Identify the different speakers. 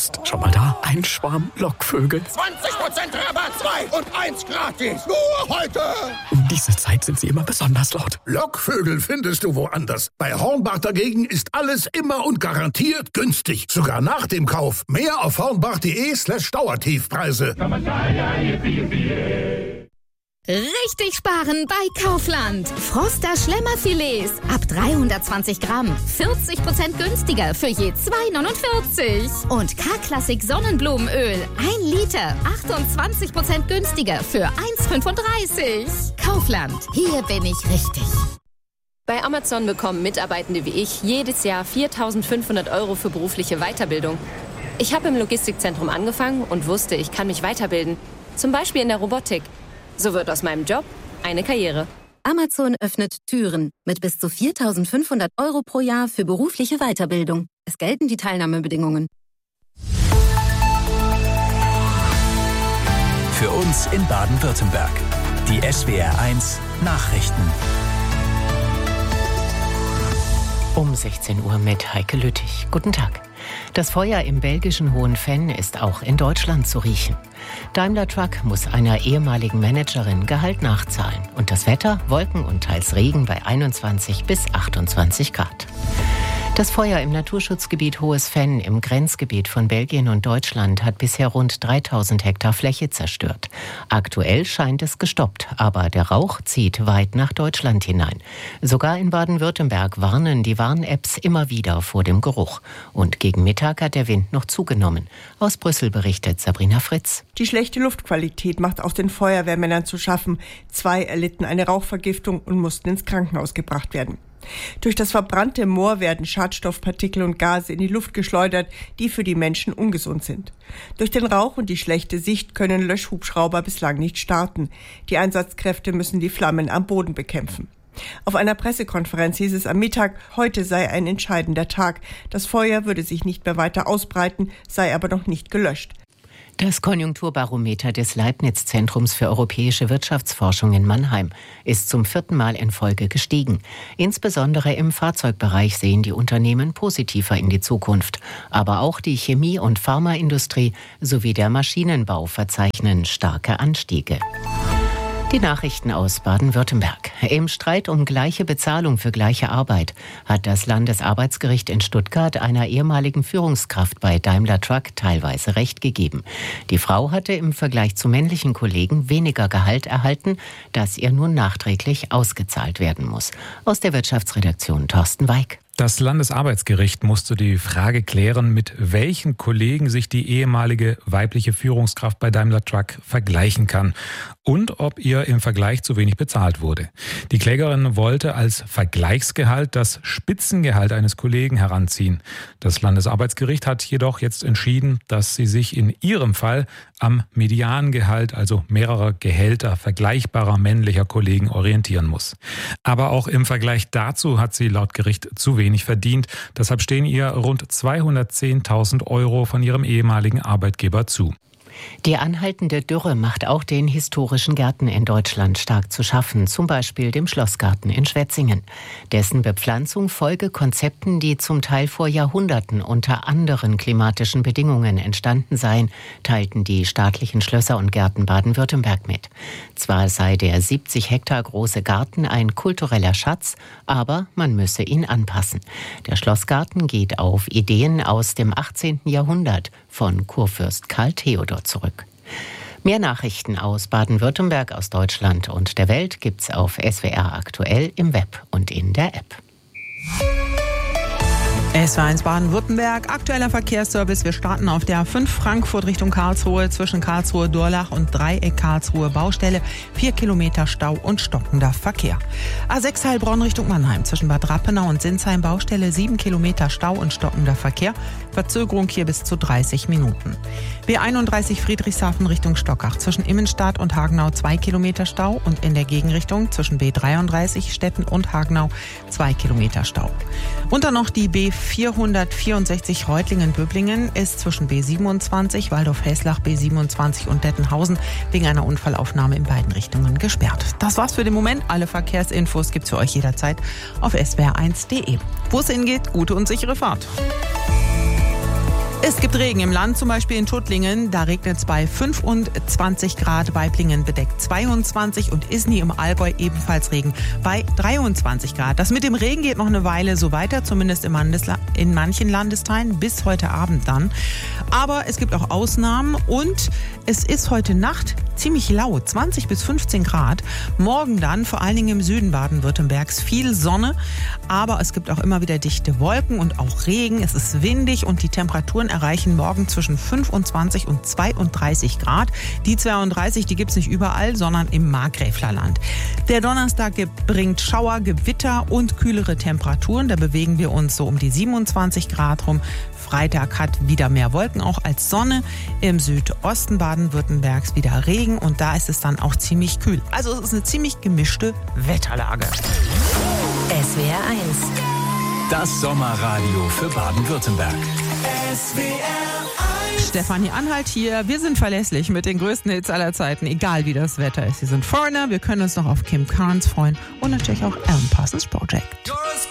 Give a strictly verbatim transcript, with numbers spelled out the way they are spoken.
Speaker 1: Psst, schau mal da, ein Schwarm Lockvögel.
Speaker 2: zwanzig Prozent Rabatt, zwei und eins gratis. Nur heute.
Speaker 1: Um diese Zeit sind sie immer besonders laut.
Speaker 2: Lockvögel findest du woanders. Bei Hornbach dagegen ist alles immer und garantiert günstig. Sogar nach dem Kauf. Mehr auf hornbach.de slash Dauertiefpreise.
Speaker 3: Richtig sparen bei Kaufland. Froster Schlemmerfilets ab dreihundertzwanzig Gramm. vierzig Prozent günstiger für je zwei neunundvierzig. Und K-Klassik Sonnenblumenöl. ein Liter. achtundzwanzig Prozent günstiger für eins fünfunddreißig. Kaufland. Hier bin ich richtig.
Speaker 4: Bei Amazon bekommen Mitarbeitende wie ich jedes Jahr viertausendfünfhundert Euro für berufliche Weiterbildung. Ich habe im Logistikzentrum angefangen und wusste, ich kann mich weiterbilden. Zum Beispiel in der Robotik. So wird aus meinem Job eine Karriere.
Speaker 5: Amazon öffnet Türen mit bis zu viertausendfünfhundert Euro pro Jahr für berufliche Weiterbildung. Es gelten die Teilnahmebedingungen.
Speaker 6: Für uns in Baden-Württemberg. Die S W R eins Nachrichten.
Speaker 7: Um sechzehn Uhr mit Heike Lüttich. Guten Tag. Das Feuer im belgischen Hohenfenn ist auch in Deutschland zu riechen. Daimler Truck muss einer ehemaligen Managerin Gehalt nachzahlen. Und das Wetter, Wolken und teils Regen bei einundzwanzig bis achtundzwanzig Grad. Das Feuer im Naturschutzgebiet Hohes Fenn im Grenzgebiet von Belgien und Deutschland hat bisher rund dreitausend Hektar Fläche zerstört. Aktuell scheint es gestoppt, aber der Rauch zieht weit nach Deutschland hinein. Sogar in Baden-Württemberg warnen die Warn-Apps immer wieder vor dem Geruch. Und gegen Mittag hat der Wind noch zugenommen. Aus Brüssel berichtet Sabrina Fritz.
Speaker 8: Die schlechte Luftqualität macht auch den Feuerwehrmännern zu schaffen. Zwei erlitten eine Rauchvergiftung und mussten ins Krankenhaus gebracht werden. Durch das verbrannte Moor werden Schadstoffpartikel und Gase in die Luft geschleudert, die für die Menschen ungesund sind. Durch den Rauch und die schlechte Sicht können Löschhubschrauber bislang nicht starten. Die Einsatzkräfte müssen die Flammen am Boden bekämpfen. Auf einer Pressekonferenz hieß es am Mittag, heute sei ein entscheidender Tag. Das Feuer würde sich nicht mehr weiter ausbreiten, sei aber noch nicht gelöscht.
Speaker 7: Das Konjunkturbarometer des Leibniz-Zentrums für europäische Wirtschaftsforschung in Mannheim ist zum vierten Mal in Folge gestiegen. Insbesondere im Fahrzeugbereich sehen die Unternehmen positiver in die Zukunft. Aber auch die Chemie- und Pharmaindustrie sowie der Maschinenbau verzeichnen starke Anstiege. Die Nachrichten aus Baden-Württemberg. Im Streit um gleiche Bezahlung für gleiche Arbeit hat das Landesarbeitsgericht in Stuttgart einer ehemaligen Führungskraft bei Daimler Truck teilweise Recht gegeben. Die Frau hatte im Vergleich zu männlichen Kollegen weniger Gehalt erhalten, das ihr nun nachträglich ausgezahlt werden muss. Aus der Wirtschaftsredaktion Thorsten Weig.
Speaker 9: Das Landesarbeitsgericht musste die Frage klären, mit welchen Kollegen sich die ehemalige weibliche Führungskraft bei Daimler Truck vergleichen kann und ob ihr im Vergleich zu wenig bezahlt wurde. Die Klägerin wollte als Vergleichsgehalt das Spitzengehalt eines Kollegen heranziehen. Das Landesarbeitsgericht hat jedoch jetzt entschieden, dass sie sich in ihrem Fall am Mediangehalt, also mehrerer Gehälter vergleichbarer männlicher Kollegen, orientieren muss. Aber auch im Vergleich dazu hat sie laut Gericht zu wenig verdient. Deshalb stehen ihr rund zweihundertzehntausend Euro von ihrem ehemaligen Arbeitgeber zu.
Speaker 7: Die anhaltende Dürre macht auch den historischen Gärten in Deutschland stark zu schaffen, zum Beispiel dem Schlossgarten in Schwetzingen. Dessen Bepflanzung folge Konzepten, die zum Teil vor Jahrhunderten unter anderen klimatischen Bedingungen entstanden seien, teilten die staatlichen Schlösser und Gärten Baden-Württemberg mit. Zwar sei der siebzig Hektar große Garten ein kultureller Schatz, aber man müsse ihn anpassen. Der Schlossgarten geht auf Ideen aus dem achtzehnten Jahrhundert von Kurfürst Karl Theodor zurück. Mehr Nachrichten aus Baden-Württemberg, aus Deutschland und der Welt gibt's auf S W R aktuell im Web und in der App.
Speaker 10: S W R eins Baden-Württemberg, aktueller Verkehrsservice. Wir starten auf der fünf Frankfurt Richtung Karlsruhe zwischen Karlsruhe-Durlach und Dreieck Karlsruhe Baustelle. Vier Kilometer Stau und stockender Verkehr. A sechs Heilbronn Richtung Mannheim zwischen Bad Rappenau und Sinsheim Baustelle. Sieben Kilometer Stau und stockender Verkehr. Verzögerung hier bis zu dreißig Minuten. B einunddreißig Friedrichshafen Richtung Stockach zwischen Immenstadt und Hagenau zwei Kilometer Stau und in der Gegenrichtung zwischen B dreiunddreißig Stetten und Hagenau zwei Kilometer Stau. Und dann noch die B vierhundertvierundsechzig Reutlingen-Böblingen ist zwischen B siebenundzwanzig, Waldorf-Heslach, B siebenundzwanzig und Dettenhausen wegen einer Unfallaufnahme in beiden Richtungen gesperrt. Das war's für den Moment. Alle Verkehrsinfos gibt's für euch jederzeit auf S W R eins Punkt de. Wo es hingeht, gute und sichere Fahrt. Es gibt Regen im Land, zum Beispiel in Tuttlingen. Da regnet es bei fünfundzwanzig Grad, Weiblingen bedeckt zweiundzwanzig und Isny im Allgäu ebenfalls Regen bei dreiundzwanzig Grad. Das mit dem Regen geht noch eine Weile so weiter, zumindest in, Mandesla- in manchen Landesteilen, bis heute Abend dann. Aber es gibt auch Ausnahmen und es ist heute Nacht ziemlich laut, zwanzig bis fünfzehn Grad. Morgen dann, vor allen Dingen im Süden Baden-Württembergs, viel Sonne, aber es gibt auch immer wieder dichte Wolken und auch Regen. Es ist windig und die Temperaturen erreichen morgen zwischen fünfundzwanzig und zweiunddreißig Grad. Die zweiunddreißig, die gibt es nicht überall, sondern im Markgräflerland. Der Donnerstag bringt Schauer, Gewitter und kühlere Temperaturen. Da bewegen wir uns so um die siebenundzwanzig Grad rum. Freitag hat wieder mehr Wolken, auch als Sonne. Im Südosten Baden-Württembergs wieder Regen und da ist es dann auch ziemlich kühl. Also es ist eine ziemlich gemischte Wetterlage.
Speaker 11: S W R eins.
Speaker 6: Das Sommerradio für Baden-Württemberg.
Speaker 10: S W R eins. Stefanie Anhalt hier. Wir sind verlässlich mit den größten Hits aller Zeiten, egal wie das Wetter ist. Sie sind Foreigner, wir können uns noch auf Kim Carnes freuen und natürlich auch Alan Parsons Project.